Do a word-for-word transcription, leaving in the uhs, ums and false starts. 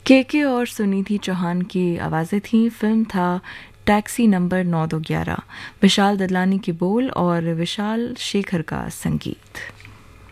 के के और सुनिधि चौहान की आवाज़ें थीं। फिल्म था टैक्सी नंबर नौ दो ग्यारह। विशाल ददलानी के बोल और विशाल शेखर का संगीत।